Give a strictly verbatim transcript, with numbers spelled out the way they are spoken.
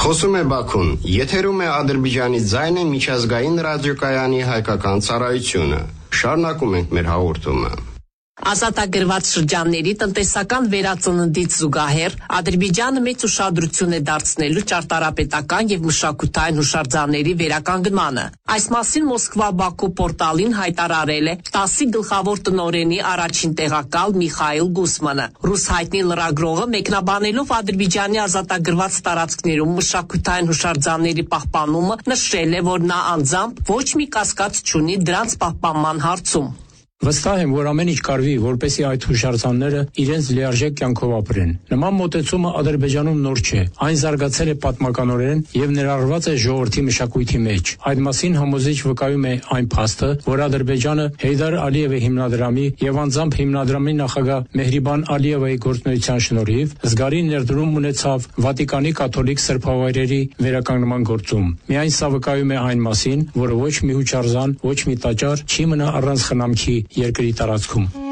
Խոսում է Բաքուն, եթերում է Ադրբեջանի ձայնը միջազգային ռադիոկայանի հայկական ծառայությունը։ Շարունակում ենք մեր հաղորդումը։ Ազատագրված շրջանների տնտեսական վերածննդից զուգահեռ Ադրբեջանը մեծ ուշադրություն է դարձնելու ճարտարապետական եւ մշակութային հուշարձանների վերականգնմանը։ Այս մասին Մոսկվա-Բաքու պորտալին հայտարարել է տասի գլխավոր տնօրենի առաջին տեղակալ Միխայիլ Գուսմանը։ Ռուս հայտնի լրագրողը մեկնաբանելով Ադրբեջանի ազատագրված տարածքներում մշակութային հուշարձանների պահպանումը նշել է, որ նա անձամբ ոչ մի կասկած չունի դրանց պահպանման հարցում։ Վստահ եմ, որ ամեն ինչ կարվի, որպեսզի այդ հուշարձանները իրենց լիարժեք կյանքով ապրեն։ Նման մոտեցումը Ադրբեջանում նոր չէ։ Այն զարգացել է պատմականորեն եւ ներառված է ժողովրդի մշակույթի մեջ։ Այդ մասին համոզիչ վկայում է այն փաստը, որ Ադրբեջանը Հեյդար Ալիևի հիմնադրամի եւ անձամբ հիմնադրամի նախագահ Մեհրիբան Ալիևայի գործունեության շնորհիվ զգալի ներդրում ունեցավ Վատիկանի կաթոլիկ սրբավայրերի վերականգնման գործում։ Միայն սա վկայում է այն մասին, որ ոչ մի հուշարձան, ոչ մի տաճար չի մնա առանց խնամքի երկրի տարածքում։